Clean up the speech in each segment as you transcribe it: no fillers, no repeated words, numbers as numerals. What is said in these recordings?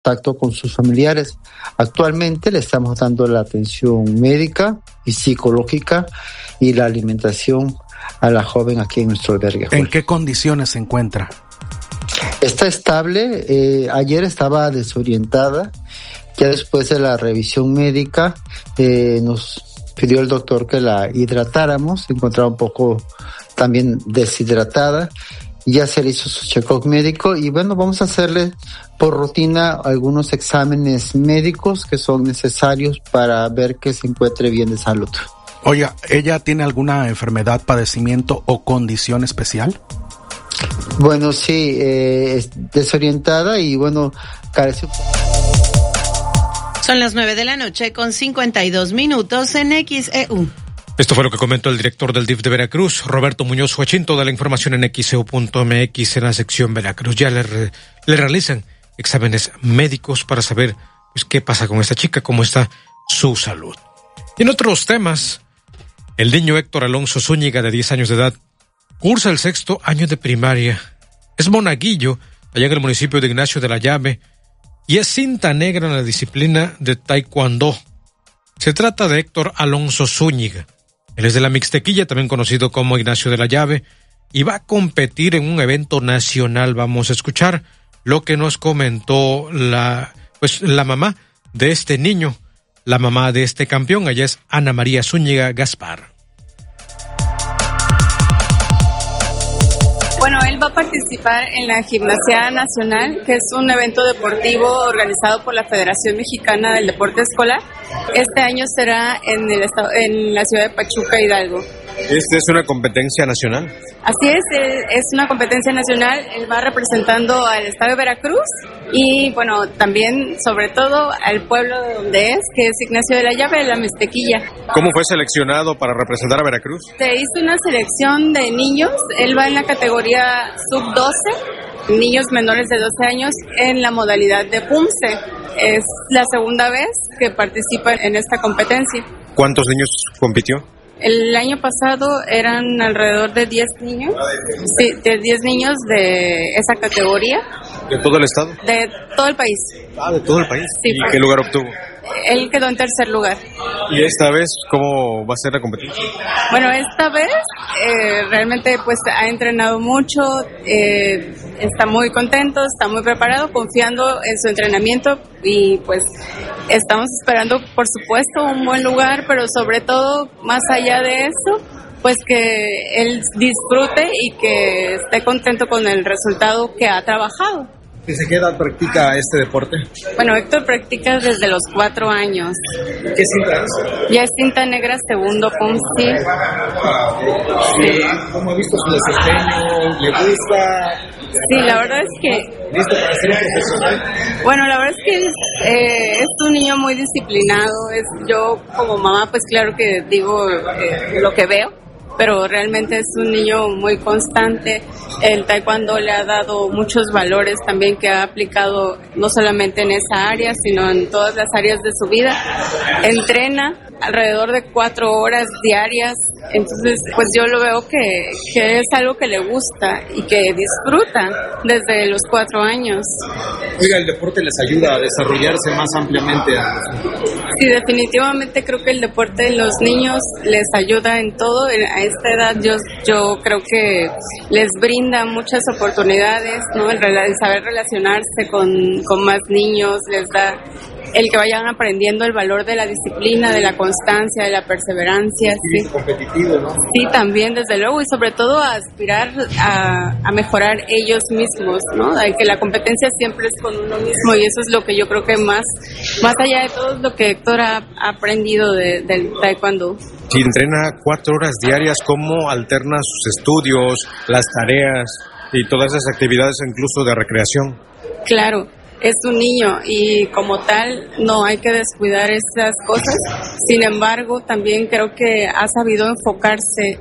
contacto con sus familiares. Actualmente le estamos dando la atención médica y psicológica y la alimentación a la joven aquí en nuestro albergue. ¿En qué condiciones se encuentra? Está estable. Ayer estaba desorientada. Ya después de la revisión médica nos pidió el doctor que la hidratáramos. Se encontraba un poco también deshidratada. Ya se le hizo su check-up médico y bueno, vamos a hacerle por rutina algunos exámenes médicos que son necesarios para ver que se encuentre bien de salud. Oiga, ¿ella tiene alguna enfermedad, padecimiento o condición especial? Bueno, sí, es desorientada y bueno, carece. Son las 9:00 con 52 minutos en XEU. Esto fue lo que comentó el director del DIF de Veracruz, Roberto Muñoz Huachín. Toda la información en xeu.mx en la sección Veracruz. Ya le realizan exámenes médicos para saber pues qué pasa con esta chica, cómo está su salud. Y en otros temas, el niño Héctor Alonso Zúñiga, de 10 años de edad, cursa el 6º año de primaria. Es monaguillo, allá en el municipio de Ignacio de la Llave, y es cinta negra en la disciplina de Taekwondo. Se trata de Héctor Alonso Zúñiga. Él es de la Mixtequilla, también conocido como Ignacio de la Llave, y va a competir en un evento nacional. Vamos a escuchar lo que nos comentó la mamá de este niño, la mamá de este campeón. Ella es Ana María Zúñiga Gaspar. Bueno, él va a participar en la Gimnasia Nacional, que es un evento deportivo organizado por la Federación Mexicana del Deporte Escolar. Este año será en la ciudad de Pachuca, Hidalgo. ¿Esta es una competencia nacional? Así es una competencia nacional. Él va representando al estado de Veracruz y, bueno, también, sobre todo, al pueblo de donde es, que es Ignacio de la Llave, la Mixtequilla. ¿Cómo fue seleccionado para representar a Veracruz? Se hizo una selección de niños. Él va en la categoría sub-12, niños menores de 12 años, en la modalidad de PUMSE. Es la segunda vez que participa en esta competencia. ¿Cuántos niños compitió? El año pasado eran alrededor de 10 niños, sí, de 10 niños de esa categoría. ¿De todo el estado? De todo el país. Ah, ¿de todo el país? Sí. ¿Y qué lugar obtuvo? Él quedó en tercer lugar. ¿Y esta vez cómo va a ser la competencia? Bueno, esta vez realmente pues ha entrenado mucho, está muy contento, está muy preparado, confiando en su entrenamiento y pues estamos esperando, por supuesto, un buen lugar, pero sobre todo, más allá de eso, pues que él disfrute y que esté contento con el resultado que ha trabajado. ¿Desde qué edad practica este deporte? Bueno, Héctor practica desde los 4 años. ¿Qué cinta es? Ya es cinta negra, segundo PUMSE. Sí. ¿Cómo ha visto su desempeño? ¿Le gusta? Sí, la verdad es que... ¿Listo para ser un profesional? Bueno, la verdad es que es un niño muy disciplinado. Yo como mamá, pues claro que digo lo que veo, pero realmente es un niño muy constante. El taekwondo le ha dado muchos valores también que ha aplicado no solamente en esa área, sino en todas las áreas de su vida. Entrena alrededor de 4 horas diarias, entonces pues yo lo veo que es algo que le gusta y que disfruta desde los 4 años. Oiga, ¿el deporte les ayuda a desarrollarse más ampliamente? Sí, definitivamente creo que el deporte en los niños les ayuda en todo. A esta edad yo creo que les brinda muchas oportunidades, ¿no? El saber relacionarse con más niños, les da el que vayan aprendiendo el valor de la disciplina, de la constancia, de la perseverancia. Sí, competitivo, ¿no? Sí, también, desde luego, y sobre todo a aspirar a mejorar ellos mismos, ¿no? Que la competencia siempre es con uno mismo y eso es lo que yo creo que más allá de todo lo que Héctor ha aprendido del taekwondo. Si entrena 4 horas diarias, ¿cómo alterna sus estudios, las tareas y todas esas actividades incluso de recreación? Claro. Es un niño y como tal no hay que descuidar esas cosas. Sin embargo, también creo que ha sabido enfocarse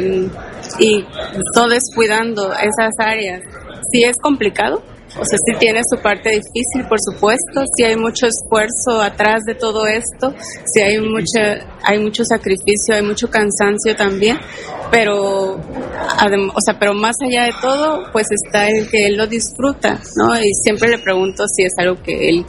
y no descuidando esas áreas. Sí es complicado, o sea, sí tiene su parte difícil, por supuesto, sí hay mucho esfuerzo atrás de todo esto, sí hay mucho sacrificio, hay mucho cansancio también, pero más allá de todo, pues está el que él lo disfruta, ¿no? Y siempre le pregunto si es algo que él